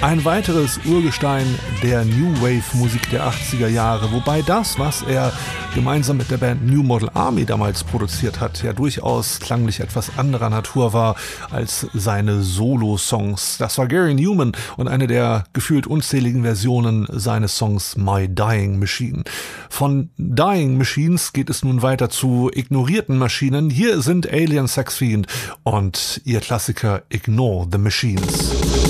Ein weiteres Urgestein der New Wave Musik der 80er Jahre, wobei das, was er gemeinsam mit der Band New Model Army damals produziert hat, ja durchaus klanglich etwas anderer Natur war als seine Solo-Songs. Das war Gary Numan und eine der gefühlt unzähligen Versionen seines Songs My Dying Machine. Von Dying Machines geht es nun weiter zu ignorierten Maschinen. Hier sind Alien Sex Fiend und ihr Klassiker Ignore the Machines.